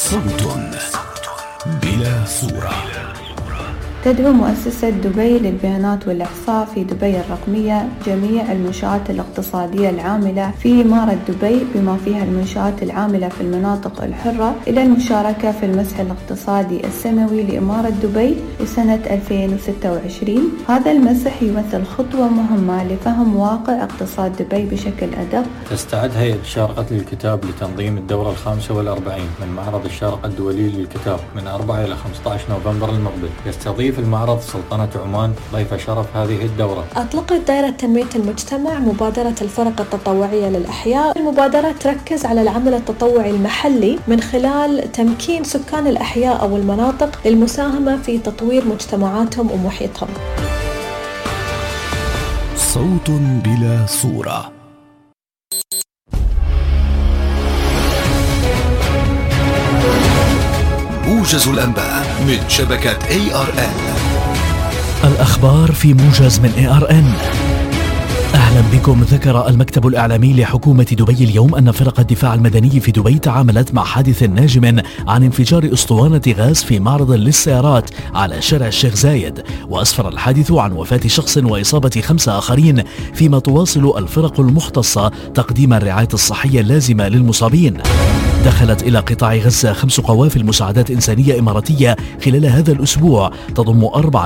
صوت بلا صورة. تدعو مؤسسة دبي للبيانات والإحصاء في دبي الرقمية جميع المنشآت الاقتصادية العاملة في إمارة دبي بما فيها المنشآت العاملة في المناطق الحرة إلى المشاركة في المسح الاقتصادي السنوي لإمارة دبي لسنة 2026. هذا المسح يمثل خطوة مهمة لفهم واقع اقتصاد دبي بشكل أدق. تستعد هيئة الشارقة للكتاب لتنظيم الدورة 45 من معرض الشارقة الدولي للكتاب من 4 إلى 15 نوفمبر المقبل. يستضيف المعرض سلطنة عمان ضيف شرف هذه الدورة. أطلقت دائرة تنمية المجتمع مبادرة الفرق التطوعية للأحياء. المبادرة تركز على العمل التطوعي المحلي من خلال تمكين سكان الأحياء أو المناطق للمساهمة في تطوير مجتمعاتهم ومحيطهم. صوت بلا صورة. موجز الأنباء من شبكة ARN. الأخبار في موجز من ARN. أهلا بكم. ذكر المكتب الإعلامي لحكومة دبي اليوم أن فرق الدفاع المدني في دبي تعاملت مع حادث ناجم عن انفجار أسطوانة غاز في معرض للسيارات على شارع الشيخ زايد، وأسفر الحادث عن وفاة شخص وإصابة 5 آخرين، فيما تواصل الفرق المختصة تقديم الرعاية الصحية اللازمة للمصابين. دخلت إلى قطاع غزة 5 قوافل مساعدات إنسانية إماراتية خلال هذا الأسبوع تضم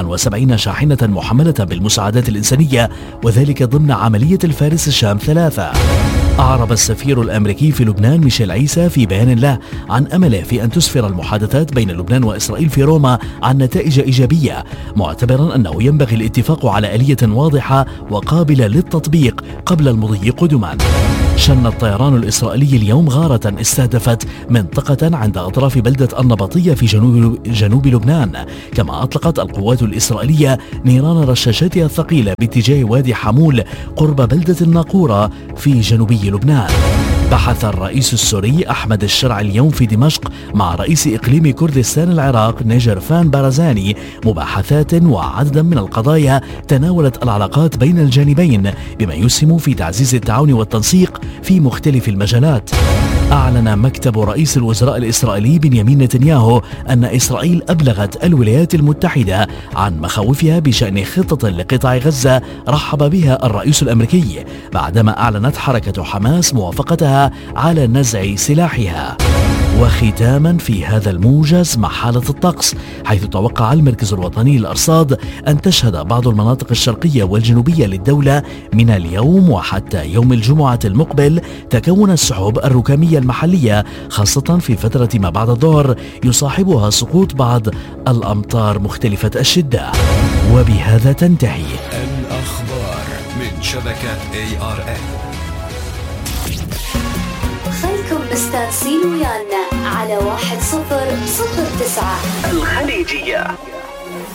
74 شاحنة محملة بالمساعدات الإنسانية، وذلك ضمن عملية الفارس الشام 3. أعرب السفير الأمريكي في لبنان ميشيل عيسى في بيان له عن أمله في أن تسفر المحادثات بين لبنان وإسرائيل في روما عن نتائج إيجابية، معتبرا أنه ينبغي الاتفاق على آلية واضحة وقابلة للتطبيق قبل المضي قدما. شن الطيران الإسرائيلي اليوم غارة استهدفت منطقة عند أطراف بلدة النبطية في جنوب لبنان، كما أطلقت القوات الإسرائيلية نيران رشاشاتها الثقيلة باتجاه وادي حمول قرب بلدة الناقورة في جنوبي لبنان. بحث الرئيس السوري أحمد الشرع اليوم في دمشق مع رئيس إقليم كردستان العراق نجرفان بارزاني مباحثات وعددا من القضايا تناولت العلاقات بين الجانبين، بما يسهم في تعزيز التعاون والتنسيق في مختلف المجالات. أعلن مكتب رئيس الوزراء الإسرائيلي بنيامين نتنياهو أن إسرائيل أبلغت الولايات المتحدة عن مخاوفها بشأن خطة لقطاع غزة رحب بها الرئيس الأمريكي، بعدما أعلنت حركة حماس موافقتها على نزع سلاحها. وختاما في هذا الموجز مع حالة الطقس، حيث توقع المركز الوطني للأرصاد أن تشهد بعض المناطق الشرقية والجنوبية للدولة من اليوم وحتى يوم الجمعة المقبل تكون السحب الركامية المحلية، خاصة في فترة ما بعد الظهر، يصاحبها سقوط بعض الأمطار مختلفة الشدة. وبهذا تنتهي الأخبار من شبكة ARN. خلكم مستانسين ويانا على 1009 الخليجية.